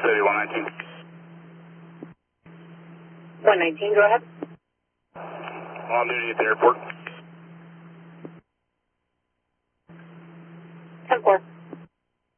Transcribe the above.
City, 119. 119, go ahead. On duty at the airport. 10-4.